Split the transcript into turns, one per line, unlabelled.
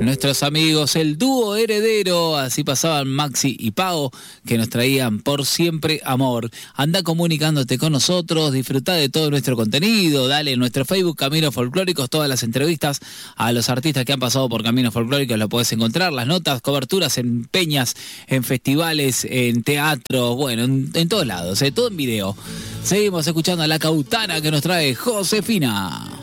nuestros amigos, el dúo Heredero, así pasaban Maxi y Pau, que nos traían Por Siempre Amor. Anda comunicándote con nosotros, disfrutá de todo nuestro contenido, dale en nuestro Facebook Caminos Folclóricos, todas las entrevistas a los artistas que han pasado por Caminos Folclóricos, lo podés encontrar, las notas, coberturas en peñas, en festivales, en teatro, bueno, en todos lados, todo en video. Seguimos escuchando a La Cautana que nos trae Josefina.